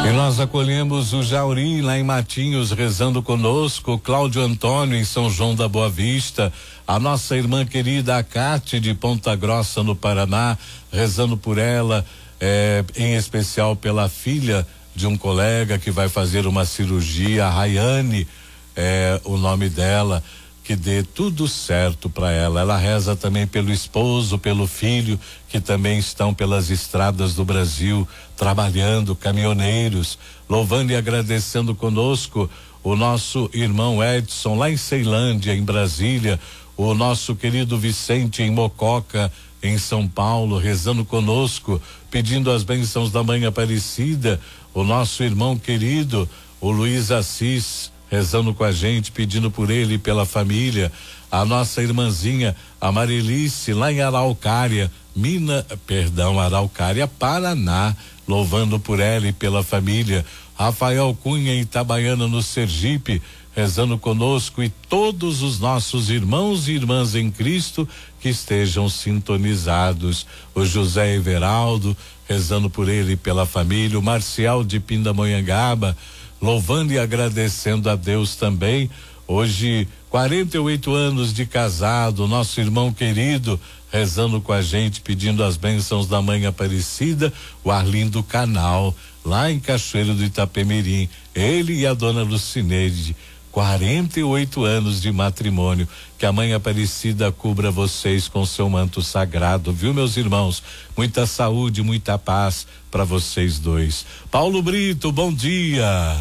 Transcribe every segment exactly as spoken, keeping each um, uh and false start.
E nós acolhemos o Jauri lá em Matinhos rezando conosco, Cláudio Antônio em São João da Boa Vista, a nossa irmã querida Cátia de Ponta Grossa no Paraná, rezando por ela, eh, em especial pela filha de um colega que vai fazer uma cirurgia, a Rayane, eh, o nome dela, que dê tudo certo para ela. Ela reza também pelo esposo, pelo filho, que também estão pelas estradas do Brasil, trabalhando, caminhoneiros, louvando e agradecendo conosco o nosso irmão Edson, lá em Ceilândia, em Brasília, o nosso querido Vicente em Mococa, em São Paulo, rezando conosco, pedindo as bênçãos da Mãe Aparecida, o nosso irmão querido, o Luiz Assis, rezando com a gente, pedindo por ele e pela família, a nossa irmãzinha, a Marilice, lá em Araucária, Mina, perdão, Araucária, Paraná, louvando por ela e pela família, Rafael Cunha em Itabaiana, no Sergipe, rezando conosco, e todos os nossos irmãos e irmãs em Cristo que estejam sintonizados, o José Everaldo, rezando por ele e pela família, o Marcial de Pindamonhangaba, louvando e agradecendo a Deus também. Hoje, quarenta e oito anos de casado, nosso irmão querido, rezando com a gente, pedindo as bênçãos da Mãe Aparecida, o Arlindo Canal, lá em Cachoeiro do Itapemirim, ele e a dona Lucineide, quarenta e oito anos de matrimônio. Que a Mãe Aparecida cubra vocês com seu manto sagrado, viu, meus irmãos? Muita saúde, muita paz para vocês dois. Paulo Brito, bom dia.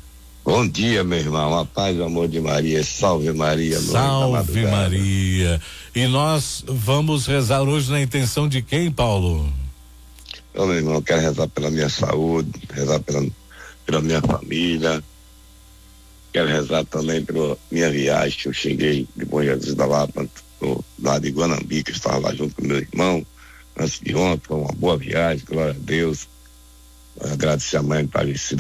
Bom dia, meu irmão. A paz e o amor de Maria. Salve Maria. Salve Maria. E nós vamos rezar hoje na intenção de quem, Paulo? Ô, meu irmão, eu quero rezar pela minha saúde, rezar pela, pela minha família. Quero rezar também pela minha viagem, que eu cheguei de Bom Jesus da Lapa, do lado de Guanambi, que eu estava lá junto com meu irmão, antes de ontem. Foi uma boa viagem, glória a Deus. Agradecer a Mãe Aparecida